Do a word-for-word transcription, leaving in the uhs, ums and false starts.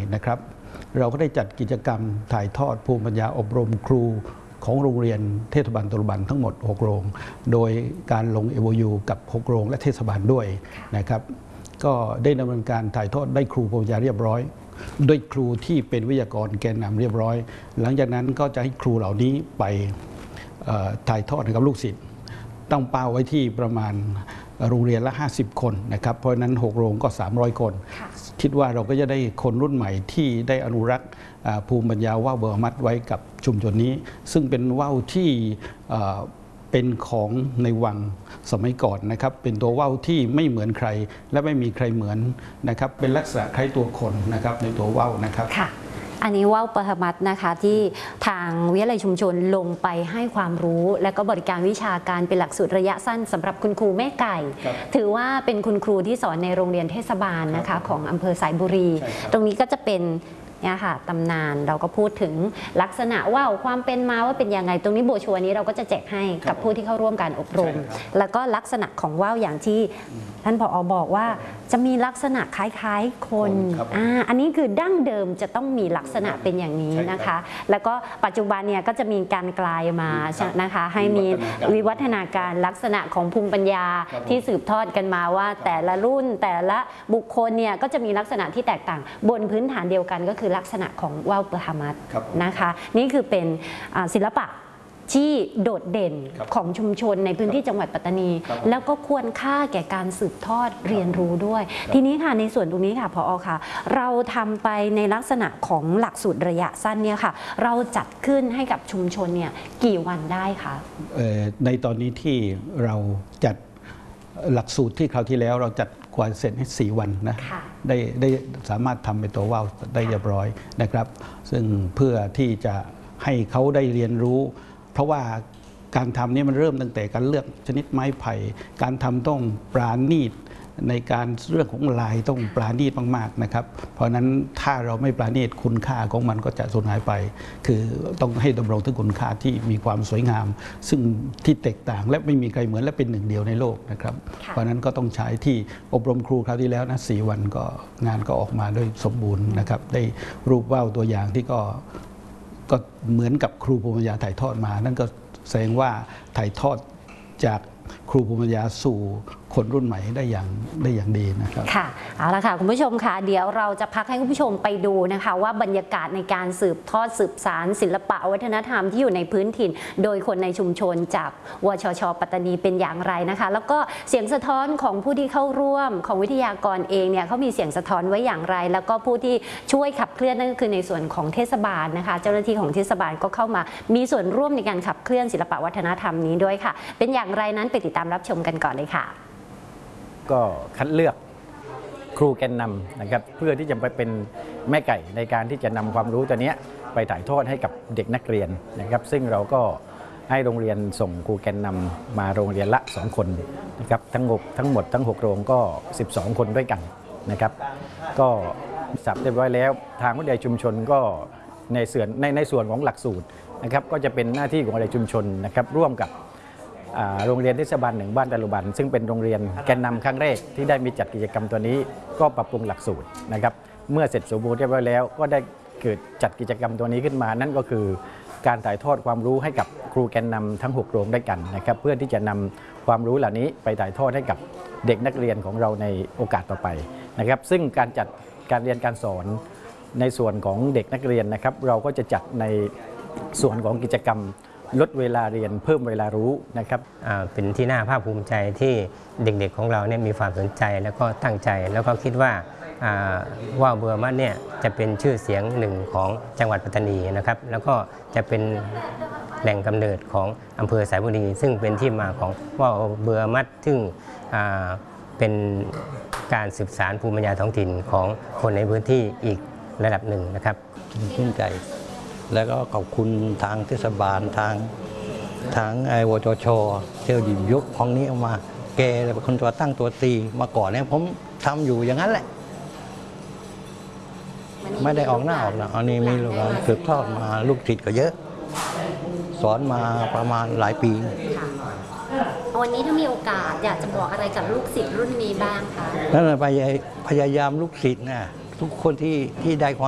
นะครับเราก็ได้จัดกิจกรรมถ่ายทอดภูมิปัญญาอบรมครูของโรงเรียนเทศบาลตลุบันทั้งหมดหกโรงโดยการลง เอ โอ ยู กับหกโรงและเทศบาลด้วยนะครับก็ได้ดำเนินการถ่ายทอดได้ครูภูมิปัญญาเรียบร้อยด้วยครูที่เป็นวิทยากรแกนนำเรียบร้อยหลังจากนั้นก็จะให้ครูเหล่านี้ไปถ่ายทอดกับลูกศิษย์ตั้งเป้าไว้ที่ประมาณโรงเรียนละห้าสิบคนนะครับเพราะฉะนั้นหกโรงก็สามร้อยคนคิดว่าเราก็จะได้คนรุ่นใหม่ที่ได้อนุรักษ์ภูมิปัญญาว่าวเบอร์มัดไว้กับชุมชนนี้ซึ่งเป็นว่าวที่เป็นของในวังสมัยก่อนนะครับเป็นตัวว่าวที่ไม่เหมือนใครและไม่มีใครเหมือนนะครับเป็นลักษณะคล้ายตัวคนนะครับในตัวว่าวนะครับอันนี้ว่าวปฐมัตนะคะที่ทางวิทยาลัยชุมชนลงไปให้ความรู้และก็บริการวิชาการเป็นหลักสูตรระยะสั้นสำหรับคุณครูแม่ไก่ถือว่าเป็นคุณครูที่สอนในโรงเรียนเทศบาลนะคะของอำเภอสายบุรีตรงนี้ก็จะเป็นเนี่ยค่ะตำนานเราก็พูดถึงลักษณะว่าวความเป็นมาว่าเป็นยังไงตรงนี้โบชัวนี้เราก็จะแจกให้กับผู้ที่เข้าร่วมการอบรมแล้วก็ลักษณะของว่าวอย่างที่ท่านผอ.บอกว่าจะมีลักษณะคล้ายๆคนอ่าอันนี้คือดั้งเดิมจะต้องมีลักษณะเป็นอย่างนี้นะคะแล้วก็ปัจจุบันเนี่ยก็จะมีการกลายมานะคะให้มีวิวัฒนาการลักษณะของภูมิปัญญาที่สืบทอดกันมาว่าแต่ละรุ่นแต่ละบุคคลเนี่ยก็จะมีลักษณะที่แตกต่างบนพื้นฐานเดียวกันก็คือลักษณะของว่าวปฐมัตนะคะนี่คือเป็นศิลปะที่โดดเด่นของชุมชนในพื้นที่จังหวัดปัตตานีแล้วก็ควรค่าแก่การสืบทอดเรียนรู้ด้วยทีนี้ค่ะในส่วนตรงนี้ค่ะผอ.ค่ะเราทำไปในลักษณะของหลักสูตรระยะสั้นเนี่ยค่ะเราจัดขึ้นให้กับชุมชนเนี่ยกี่วันได้คะในตอนนี้ที่เราจัดหลักสูตรที่คราวที่แล้วเราจัดกว่าเสร็จให้สี่วันนะได้ได้สามารถทำเป็นตัวว่าวได้เรียบร้อยนะครับซึ่งเพื่อที่จะให้เขาได้เรียนรู้เพราะว่าการทำนี่มันเริ่มตั้งแต่การเลือกชนิดไม้ไผ่การทำต้องปราณีตในการเรื่องของลายต้องปราณีตมากๆนะครับเพราะนั้นถ้าเราไม่ปราณีตคุณค่าของมันก็จะสูญหายไปคือต้องให้ดำรงถึงคุณค่าที่มีความสวยงามซึ่งที่แตกต่างและไม่มีใครเหมือนและเป็นหนึ่งเดียวในโลกนะครับเพราะนั้นก็ต้องใช้ที่อบรมครูคราวที่แล้วนะสี่วันก็งานก็ออกมาด้วยสมบูรณ์นะครับได้รูปว่าวตัวอย่างที่ก็ก็เหมือนกับครูภูมิปัญญาถ่ายทอดมานั่นก็แสดงว่าถ่ายทอดจากครูภูมิปัญญาสู่คนรุ่นใหม่ได้อย่างได้อย่างดีนะครับค่ะเอาละค่ะคุณผู้ชมค่ะเดี๋ยวเราจะพักให้คุณผู้ชมไปดูนะคะว่าบรรยากาศในการสืบทอดสืบสานศิลปะวัฒนธรรมที่อยู่ในพื้นถิ่นโดยคนในชุมชนจากวชช.ปัตตานีเป็นอย่างไรนะคะแล้วก็เสียงสะท้อนของผู้ที่เข้าร่วมของวิทยากรเองเนี่ยเขามีเสียงสะท้อนไว้อย่างไรแล้วก็ผู้ที่ช่วยขับเคลื่อนนั่นก็คือในส่วนของเทศบาลนะคะเจ้าหน้าที่ของเทศบาลก็เข้ามามีส่วนร่วมในการขับเคลื่อนศิลปะวัฒนธรรมนี้ด้วยค่ะเป็นอย่างไรนั้นไปติดตามรับชมกันก่อนเลยค่ะก็คัดเลือกครูแกนนำนะครับเพื่อที่จะไปเป็นแม่ไก่ในการที่จะนำความรู้ตัวนี้ไปถ่ายทอดให้กับเด็กนักเรียนนะครับซึ่งเราก็ให้โรงเรียนส่งครูแกนนำมาโรงเรียนละสองคนนะครับทั้งหมดทั้งหมดทั้งหกโรงก็สิบสองคนด้วยกันนะครับก็สับเรียบร้อยแล้วทางวิทยาชุมชนก็ในส่วนในในส่วนของหลักสูตรนะครับก็จะเป็นหน้าที่ของวิทยาชุมชนนะครับร่วมกับโรงเรียนเทศบาลหนึ่งบ้านตะลุบันซึ่งเป็นโรงเรียนแกนนำครั้งแรกที่ได้มีจัดกิจกรรมตัวนี้ก็ปรับปรุงหลักสูตรนะครับเมื่อเสร็จสมบูรณ์เรียบร้อยแล้วก็ได้เกิดจัดกิจกรรมตัวนี้ขึ้นมานั่นก็คือการถ่ายทอดความรู้ให้กับครูแกนนำทั้งหกโรงด้วยกันนะครับเพื่อที่จะนำความรู้เหล่านี้ไปถ่ายทอดให้กับเด็กนักเรียนของเราในโอกาสต่อไปนะครับซึ่งการจัดการเรียนการสอนในส่วนของเด็กนักเรียนนะครับเราก็จะจัดในส่วนของกิจกรรมลดเวลาเรียนเพิ่มเวลารู้นะครับเป็นที่น่าภาคภูมิใจที่เด็กๆของเราเนี่ยมีความสนใจแล้วก็ตั้งใจแล้วก็คิดว่าว่าวเบอร์มัดเนี่ยจะเป็นชื่อเสียงหนึ่งของจังหวัดปัตตานีนะครับแล้วก็จะเป็นแหล่งกำเนิดของอำเภอสายบุรีซึ่งเป็นที่มาของว่าวเบอร์มัดซึ่งเป็นการสืบสานภูมิปัญญาท้องถิ่นของคนในพื้นที่อีกระดับหนึ่งนะครับชื่นใจแล้วก็ขอบคุณทางเทศบาลทางทางไอวจชเที่ยวหยิบยกของนี้ออกมาแกเป็นคนตัวตั้งตัวตีมาก่อนเนี่ยผมทำอยู่อย่างนั้นแหละไม่ได้ออกหน้าออกหน้าอันนี้มีลูกสืบทอดมาลูกศิษย์ก็เยอะสอนมาประมาณหลายปีวันนี้ถ้ามีโอกาสอยากจะบอกอะไรกับลูกศิษย์รุ่นนี้บ้างคะนั่นแหละพยายามลูกศิษย์นะทุกคนที่ที่ได้ความ